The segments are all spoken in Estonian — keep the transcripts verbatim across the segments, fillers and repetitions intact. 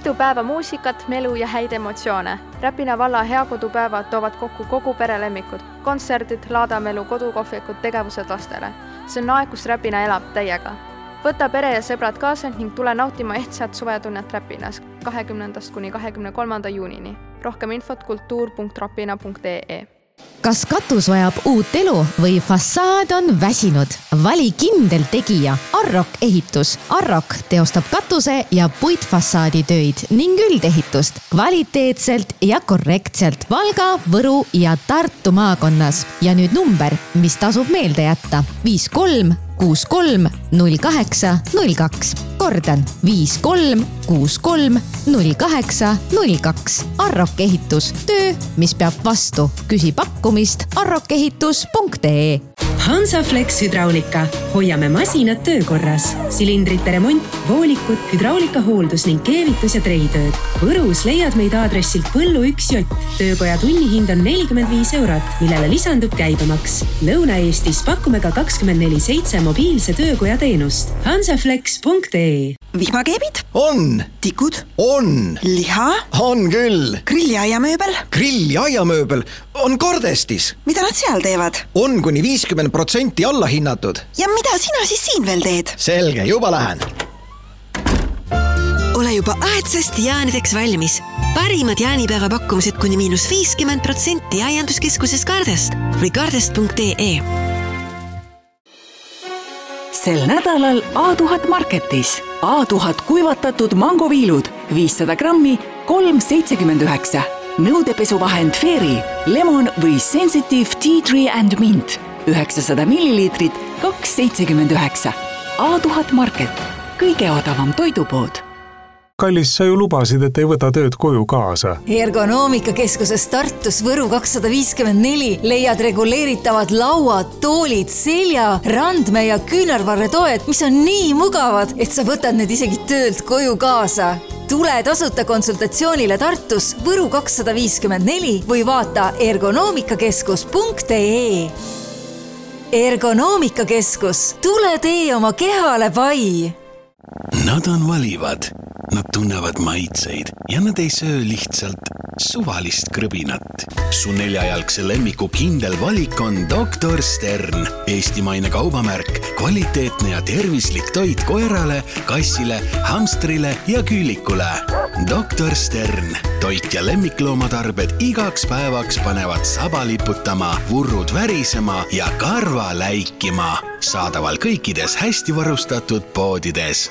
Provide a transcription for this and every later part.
Mitu päeva muusikat, melu ja häid emotsioone. Räpina valla heakodupäevad toovad kokku kogu perelemmikud. Kontserdid, laadamelu, kodukohvikud, tegevused lastele. See on aeg, kus Räpina elab täiega. Võta pere ja sõbrad kaasa ning tule nautima ehtsat suvetunnet Räpinas kahekümnendast kuni kahekümne kolmanda juunini. Rohkem infot kultuur punkt rapina punkt ee. Kas katus vajab uut elu või fassaad on väsinud? Vali kindel tegija Arrock ehitus. Arrock teostab katuse ja puitfassaadi töid ning üldehitust kvaliteetselt ja korrektselt Valga, Võru ja Tartu maakonnas. Ja nüüd number, mis tasub meelde jätta. viis kolm kuus kolm null kaheksa null kaks. Kordan viis kolm kuus kolm null kaheksa null kaks. Arrock ehitus. Töö, mis peab vastu. Küsi pakkumist arrokehitus punkt ee. Hansaflex Hydraulika. Hoiame masinad töökorras. Silindrite remont, voolikud, hydraulika hooldus ning keevitus ja treitööd. Võrus leiad meid aadressilt Põllu üks J. Töökoja tunnihind on nelikümmend viis eurot, millele lisandub käibemaks. Lõuna-Eestis pakume ka kakskümmend neli seitse mobiilse töökoja teenust. hansaflex punkt ee. Vihmakeebid? On. Tikud? On. Liha? On küll. Grilliaiamööbel? Grilliaiamööbel on Kordestis. Mida nad seal teevad? On kuni viiskümmend protsenti alla hinnatud. Ja mida sina siis siin veel teed? Selge, juba lähen. Ole juba aedsast jäänideks valmis. Parimad jäänipääva pakkumised kuni miinus viiskümmend protsenti aianduskeskuses Kardest või kardest punkt ee. Sel nädalal A tuhat Marketis. A tuhat kuivatatud mangoviilud, viissada grammi, kolm seitsekümmend üheksa. Nõudepesuvahend Fairy, lemon või sensitive tea tree and mint. üheksasada milliliitrit, kaks seitsekümmend üheksa. A tuhat Market, kõige odavam toidupood. Kallis, sa ju lubasid, et ei võta tööd koju kaasa. Ergonoomikakeskuses Tartus Võru kakssada viiskümmend neli leiad reguleeritavad lauad, toolid, selja, randme ja küünarvarretoed, mis on nii mugavad, et sa võtad need isegi töölt koju kaasa. Tule tasuta konsultatsioonile Tartus Võru kakssada viiskümmend neli või vaata ergonoomikakeskus punkt ee. Ergonoomikakeskus, tule tee oma kehale pai! Nad on valivad, nad tunnevad maitseid ja nad ei söö lihtsalt suvalist krõbinat. Su neljajalgse lemmiku kindel valik on doktor Stern. Eestimaine kaubamärk, kvaliteetne ja tervislik toit koerale, kassile, hamstrile ja küülikule. doktor Stern. Toit ja lemmikloomatarbed igaks päevaks panevad saba liputama, vurrud värisema ja karva läikima. Saadaval kõikides hästi varustatud poodides.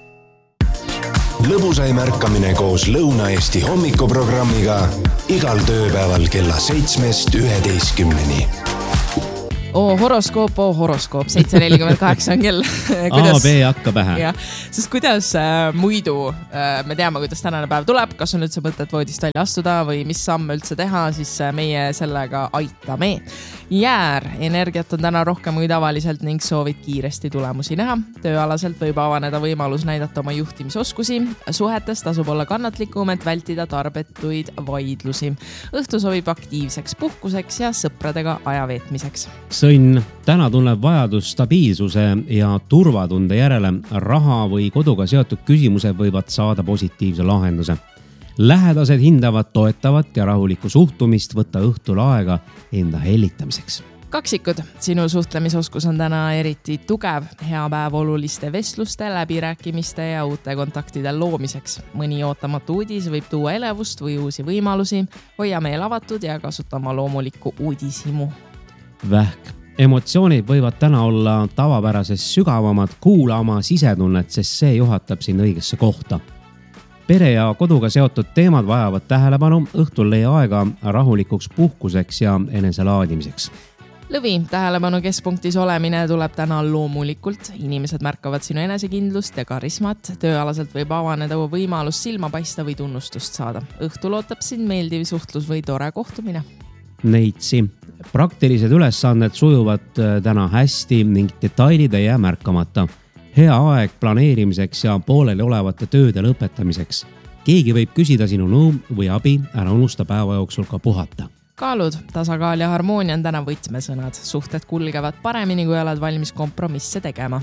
Lõbusai märkamine koos Lõuna-Eesti hommikuprogrammiga igal tööpäeval kella seitsmest üheteistkümneni. Oo, horoskoop, oo, horoskoop, seitse nelikümmend kaheksa on kell. A B hakka pähe. Ja, sest kuidas äh, muidu äh, me teame, kuidas tänane päev tuleb, kas on üldse mõtet voodist välja astuda või mis samme üldse teha, siis äh, meie sellega aitame. Jäär, energiat on täna rohkem kui tavaliselt ning soovid kiiresti tulemusi näha. Tööalaselt võib avaneda võimalus näidata oma juhtimisoskusi. Suhetes tasub olla kannatlikum, et vältida tarbetuid vaidlusi. Õhtu sobib aktiivseks puhkuseks ja sõpradega ajaveetmiseks. Sõnn, täna tunneb vajadus stabiilsuse ja turvatunde järele. Raha või koduga seotud küsimused võivad saada positiivse lahenduse. Lähedased hindavad toetavat ja rahulikku suhtumist, võtta õhtul aega enda hellitamiseks. Kaksikud, sinu suhtlemisoskus on täna eriti tugev. Hea päev oluliste vestluste, läbirääkimiste ja uute kontaktide loomiseks. Mõni ootamatu uudis võib tuua elevust või uusi võimalusi. Hoia meel avatud ja kasutama loomulikku uudishimu. Vähk. Emotsioonid võivad täna olla tavapärasest sügavamad, kuula oma sisetunnet, sest see juhatab sind õigesse kohta. Pere ja koduga seotud teemad vajavad tähelepanu, õhtul leia aega rahulikuks puhkuseks ja eneselaadimiseks. Lõvi, tähelepanu keskpunktis olemine tuleb täna loomulikult. Inimesed märkavad sinu enesekindlust ja karismat. Tööalaselt võib avaneda võimalus silma paista või tunnustust saada. Õhtul ootab sind meeldiv suhtlus või tore kohtumine. Neitsi. Praktilised ülesanded sujuvad täna hästi ning detailid ei jää märkamata. Hea aeg planeerimiseks ja pooleli olevate tööde lõpetamiseks. Keegi võib küsida sinu nõu või abi, ära unusta päeva jooksul ka puhata. Kaalud, tasakaal ja harmoonia on täna võtmesõnad. Suhted kulgevad paremini, kui oled valmis kompromisse tegema.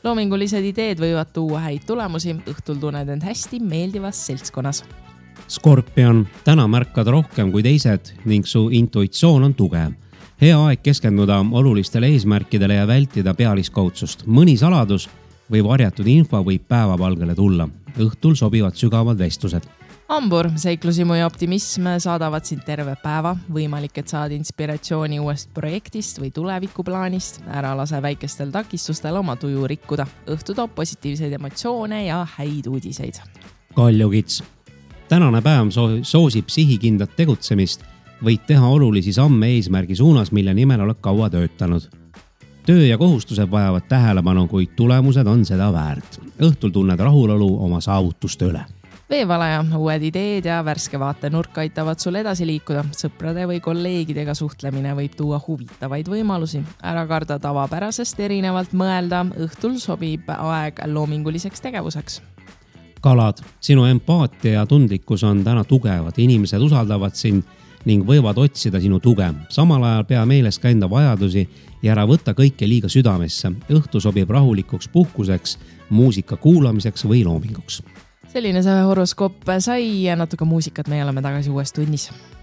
loomingulised ideed võivad tuua häid tulemusi, õhtul tunned end hästi meeldivas seltskonnas. Skorpion, täna märkad rohkem kui teised ning su intuitsioon on tugev. Hea aeg keskenduda olulistele eesmärkidele ja vältida pealiskaudsust. Mõni saladus või varjatud info võib päevapalgale tulla. Õhtul sobivad sügavad vestlused. Hambur, seiklusimu ja optimism saadavad sind terve päeva. Võimalik, et saad inspiratsiooni uuest projektist või tulevikuplaanist. Ära lase väikestel takistustel oma tuju rikkuda. Õhtu toob positiivseid emotsioone ja häid uudiseid. Kaljukits. Tänane päev soosib sihikindat tegutsemist. Võid teha olulisi samme eesmärgi suunas, mille nimel oled kaua töötanud. Töö ja kohustused vajavad tähelepanu, kuid tulemused on seda väärt. Õhtul tunned rahulolu oma saavutuste üle. Veevalaja, uued ideed ja värske vaatenurk aitavad sul edasi liikuda. Sõprade või kolleegidega suhtlemine võib tuua huvitavaid võimalusi. Ära karda tavapärasest erinevalt mõelda. Õhtul sobib aeg loominguliseks tegevuseks. Kalad, sinu empaatia ja tundlikkus on täna tugevad. Inimesed usaldavad sind ning võivad otsida sinu tuge. Samal ajal pea meeles ka enda vajadusi ja ära võtta kõike liiga südamesse. Õhtu sobib rahulikuks puhkuseks, muusika kuulamiseks või loominguks. Selline see horoskoop sai ja natuke muusikat, me oleme tagasi uues tunnis.